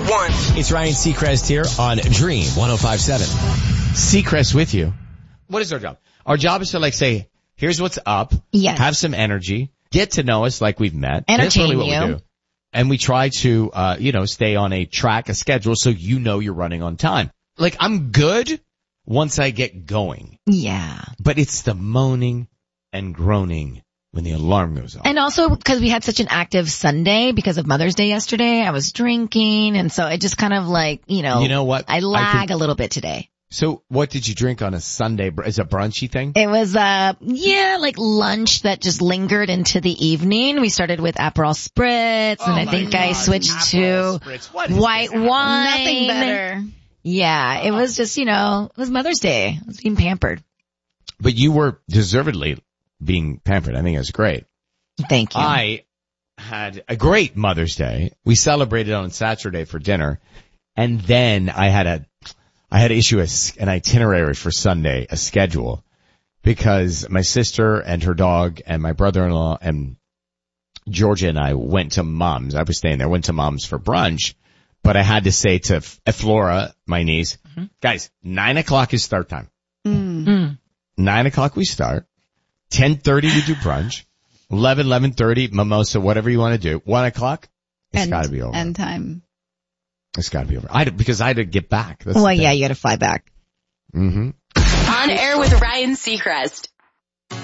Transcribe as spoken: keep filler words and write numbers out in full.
one. It's Ryan Seacrest here on Dream one oh five point seven. Seacrest with you. What is our job? Our job is to like say, here's what's up. Yes. Have some energy. Get to know us like we've met. Entertain That's really what you. we do. And we try to, uh, you know, stay on a track, a schedule, so you know you're running on time. Like, I'm good once I get going. Yeah. But it's the moaning and groaning when the alarm goes off. And also because we had such an active Sunday because of Mother's Day yesterday, I was drinking, and so it just kind of like, you know, You know what? I I lag can- a little bit today. So what did you drink on a Sunday? Is it a brunchy thing? It was, uh, yeah, like lunch that just lingered into the evening. We started with Aperol Spritz, and Oh I my think I God, switched Aperol to Spritz. What is white this? wine. Nothing better. Yeah, it was just, you know, it was Mother's Day. I was being pampered. But you were deservedly being pampered. I think it's great. Thank you. I had a great Mother's Day. We celebrated on Saturday for dinner, and then I had a, I had to issue a, an itinerary for Sunday, a schedule, because my sister and her dog and my brother-in-law and Georgia and I went to Mom's. I was staying there, went to Mom's for brunch, but I had to say to F- Flora, my niece, Mm-hmm. guys, nine o'clock is start time. Mm. Mm. Nine o'clock we start. Ten thirty we do brunch. Eleven, eleven thirty, mimosa, whatever you want to do. One o'clock, it's End- gotta be over. End time. It's gotta be over. I had, because I had to get back. That's Well, the thing. yeah, you got to fly back. Mm-hmm. On air with Ryan Seacrest.